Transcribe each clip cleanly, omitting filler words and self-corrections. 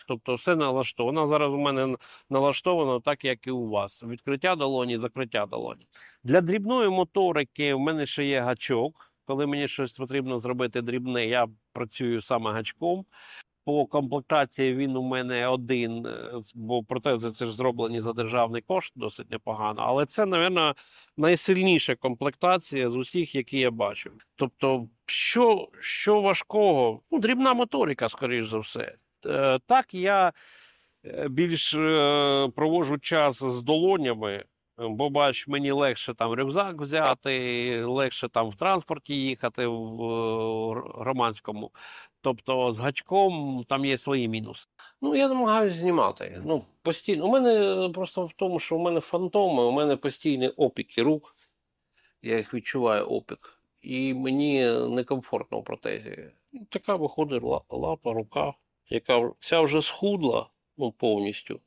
Тобто все налаштовано. Вона зараз у мене налаштована так, як і у вас. Відкриття долоні, закриття долоні. Для дрібної моторики в мене ще є гачок. Коли мені щось потрібно зробити дрібне, я працюю саме гачком. По комплектації він у мене один, бо протези це ж зроблені за державний кошт, досить непогано. Але це, мабуть, найсильніша комплектація з усіх, які я бачив. Тобто, що важкого? Ну, дрібна моторика, скоріш за все. Так, я більш проводжу час з долонями, бо, бач, мені легше там рюкзак взяти, легше там в транспорті їхати, в громадському. Тобто з гачком там є свої мінуси. Ну, я намагаюся знімати. Ну, постійно. У мене просто в тому, що у мене фантоми, у мене постійні опіки рук. Я їх відчуваю опік. І мені некомфортно в протезі. Така виходить лапа, рука, яка вся вже схудла, ну, повністю.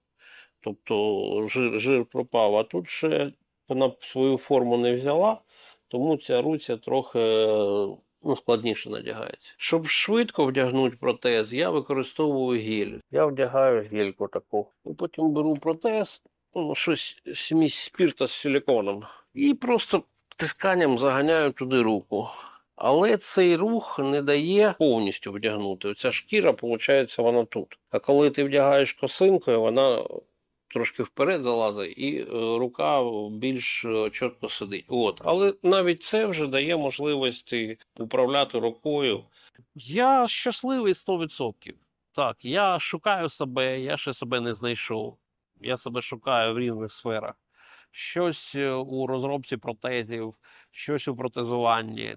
Тобто жир пропав, а тут ще вона свою форму не взяла, тому ця руця трохи складніше надягається. Щоб швидко вдягнути протез, я використовую гель. Я вдягаю гельку таку. І потім беру протез, щось смесь спірта з силіконом. І просто тисканням заганяю туди руку. Але цей рух не дає повністю вдягнути. Оця шкіра, виходить, вона тут. А коли ти вдягаєш косинкою, вона трошки вперед залазить, і рука більш чітко сидить. Але навіть це вже дає можливості управляти рукою. Я щасливий 100%. Так, я шукаю себе, я ще себе не знайшов. Я себе шукаю в різних сферах. Щось у розробці протезів, щось у протезуванні.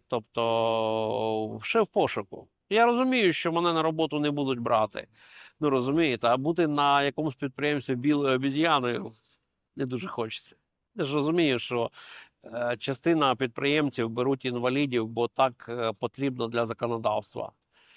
Тобто, ще в пошуку. Я розумію, що мене на роботу не будуть брати. Ну, розумієте, а бути на якомусь підприємстві білою обіз'яною не дуже хочеться. Я ж розумію, що частина підприємців беруть інвалідів, бо так потрібно для законодавства.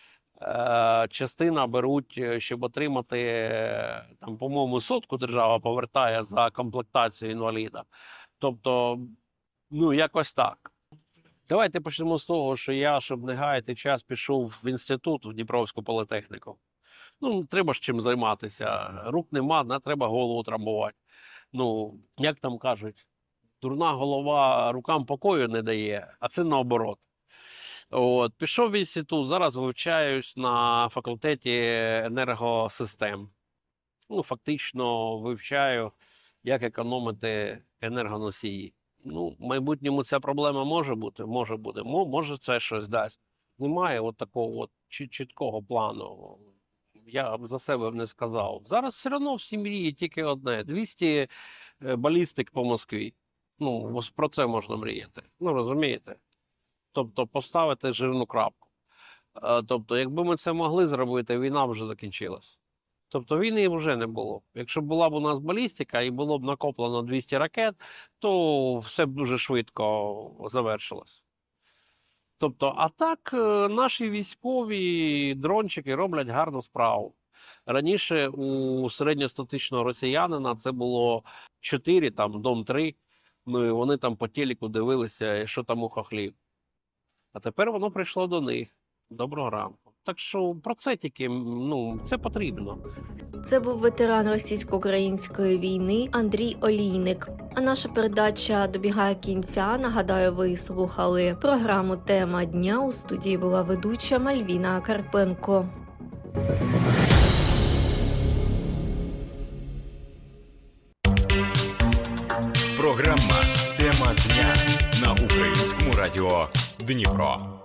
Частина беруть, щоб отримати, там, по-моєму, 100 держава повертає за комплектацію інваліда. Тобто, ну, якось так. Давайте почнемо з того, що я, щоб не гаяти час, пішов в інститут, в Дніпровську політехніку. Ну, треба ж чим займатися. Рук нема, треба голову травмувати. Ну, як там кажуть, дурна голова рукам покою не дає, а це наоборот. Пішов в інститут, зараз вивчаюсь на факультеті енергосистем. Ну, фактично вивчаю, як економити енергоносії. Ну, в майбутньому ця проблема може бути, може це щось дасть. Немає такого чіткого плану. Я б за себе не сказав. Зараз все одно всі мріють тільки одне. 200 балістик по Москві. Ну, ось про це можна мріяти. Ну, розумієте? Тобто поставити жирну крапку. Тобто, якби ми це могли зробити, війна вже закінчилась. Тобто війни вже не було. Якщо була б у нас балістика і було б накоплено 200 ракет, то все б дуже швидко завершилось. Тобто, а так наші військові дрончики роблять гарну справу. Раніше у середньостатичного росіянина це було 4, там, дом 3, ну і вони там по телеку дивилися, що там у хохлів. А тепер воно прийшло до них. Доброго ранку. Так що про це тільки, це потрібно. Це був ветеран російсько-української війни Андрій Олійник. А наша передача добігає кінця. Нагадаю, ви слухали програму «Тема дня». У студії була ведуча Мальвіна Карпенко. Програма «Тема дня» на Українському радіо Дніпро.